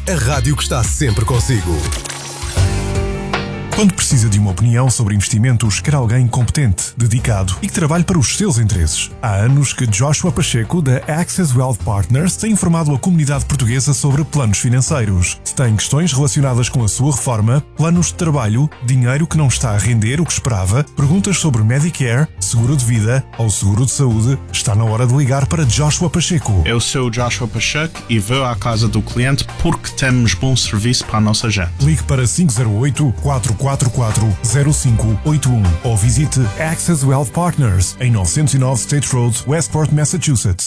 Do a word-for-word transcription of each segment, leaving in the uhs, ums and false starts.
a rádio que está sempre consigo. Quando precisa de uma opinião sobre investimentos, quer alguém competente, dedicado e que trabalhe para os seus interesses. Há anos que Joshua Pacheco, da Access Wealth Partners, tem informado a comunidade portuguesa sobre planos financeiros. Se tem questões relacionadas com a sua reforma, planos de trabalho, dinheiro que não está a render o que esperava, perguntas sobre Medicare, seguro de vida ou seguro de saúde, está na hora de ligar para Joshua Pacheco. Eu sou Joshua Pacheco e vou à casa do cliente porque temos bom serviço para a nossa gente. Ligue para cinco zero oito, quatro quatro quatro, zero cinco oito um ou visite Access Wealth Partners em novecentos e nove State Road, Westport, Massachusetts.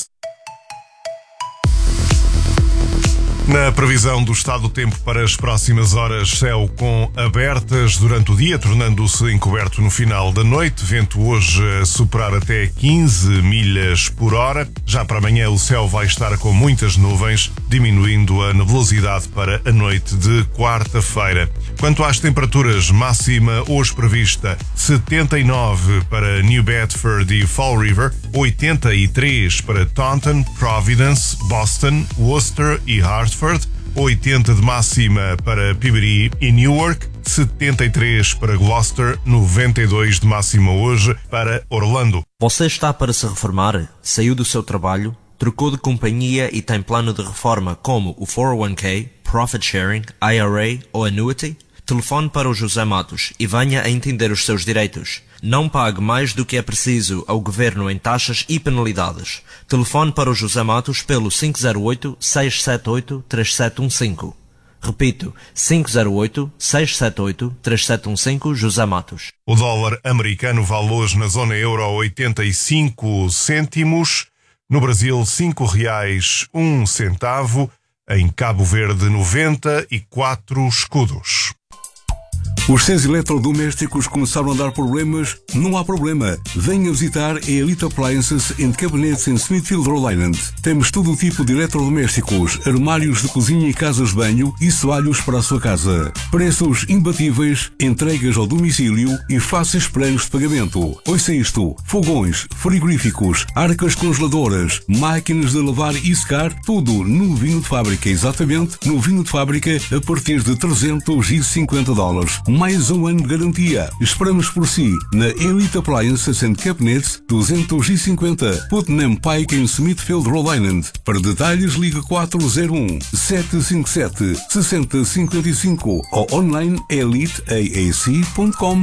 Na previsão do estado do tempo para as próximas horas, céu com abertas durante o dia, tornando-se encoberto no final da noite. Vento hoje a superar até quinze milhas por hora. Já para amanhã o céu vai estar com muitas nuvens, diminuindo a nebulosidade para a noite de quarta-feira. Quanto às temperaturas, máxima hoje prevista setenta e nove para New Bedford e Fall River, oitenta e três para Taunton, Providence, Boston, Worcester e Hartford, oitenta de máxima para Peabody e Newark, setenta e três para Gloucester, noventa e dois de máxima hoje para Orlando. Você está para se reformar? Saiu do seu trabalho? Trocou de companhia e tem plano de reforma como o quatro oh one k, Profit Sharing, I R A ou Annuity? Telefone para o José Matos e venha a entender os seus direitos. Não pague mais do que é preciso ao Governo em taxas e penalidades. Telefone para o José Matos pelo cinco zero oito, seis sete oito, três sete um cinco. Repito, cinco zero oito, seis sete oito, três sete um cinco, José Matos. O dólar americano vale hoje na zona euro oitenta e cinco cêntimos, no Brasil cinco reais um centavo, em Cabo Verde noventa e quatro escudos. Os seus eletrodomésticos começaram a dar problemas? Não há problema. Venha visitar a Elite Appliances and Cabinets em Smithfield, Rhode Island. Temos todo o tipo de eletrodomésticos, armários de cozinha e casas de banho e soalhos para a sua casa. Preços imbatíveis, entregas ao domicílio e fáceis planos de pagamento. Ouça isto: fogões, frigoríficos, arcas congeladoras, máquinas de lavar e secar, tudo novinho de fábrica, exatamente novinho de fábrica a partir de trezentos e cinquenta dólares. Mais um ano de garantia. Esperamos por si na Elite Appliances and Cabinets duzentos e cinquenta Putnam Pike em Smithfield, Rhode Island. Para detalhes ligue quatro zero um, sete cinco sete, seis zero cinco cinco ou online elite a a c ponto com.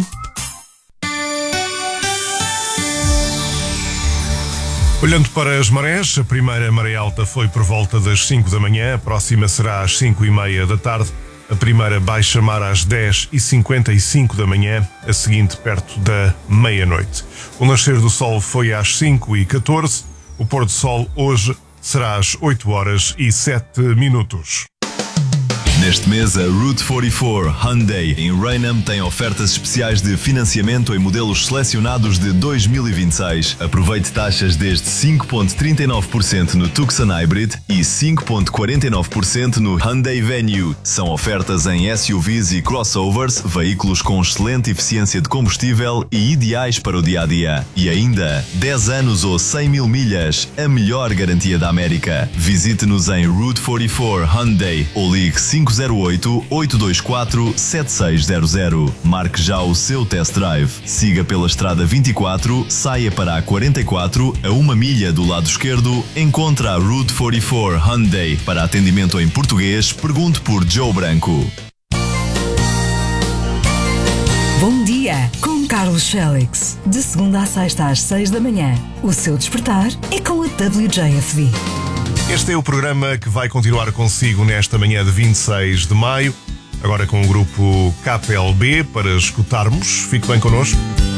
Olhando para as marés, a primeira maré alta foi por volta das cinco da manhã, a próxima será às cinco e meia da tarde. A primeira baixa mar às dez e cinquenta e cinco da manhã, a seguinte perto da meia-noite. O nascer do sol foi às cinco e catorze, o pôr do sol hoje será às oito horas e sete minutos. Neste mês, a Route quarenta e quatro Hyundai em Raynham tem ofertas especiais de financiamento em modelos selecionados de dois mil e vinte e seis. Aproveite taxas desde cinco vírgula trinta e nove por cento no Tucson Hybrid e cinco vírgula quarenta e nove por cento no Hyundai Venue. São ofertas em S U Vs e crossovers, veículos com excelente eficiência de combustível e ideais para o dia-a-dia. E ainda, dez anos ou cem mil milhas, a melhor garantia da América. Visite-nos em Route quarenta e quatro Hyundai ou ligue cinco zero oito, oito dois quatro, sete seis zero zero. Marque já o seu test drive. Siga pela estrada vinte e quatro, saia para a quarenta e quatro, a uma milha do lado esquerdo, encontra a Route quarenta e quatro Hyundai. Para atendimento em português, pergunte por Joe Branco. Bom dia, com Carlos Félix. De segunda à sexta às seis da manhã. O seu despertar é com a W J F D. Este é o programa que vai continuar consigo nesta manhã de vinte e seis de maio, agora com o grupo K P L B para escutarmos. Fique bem connosco.